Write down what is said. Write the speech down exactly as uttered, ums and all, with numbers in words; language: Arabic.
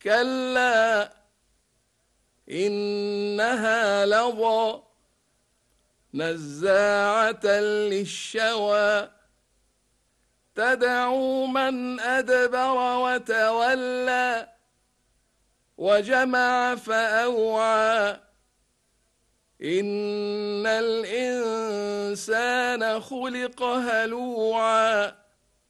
كلا إنها لظى نزاعة للشوى تدعو من أدبر وتولى وجمع فأوعى إن الإنسان خلق هلوعا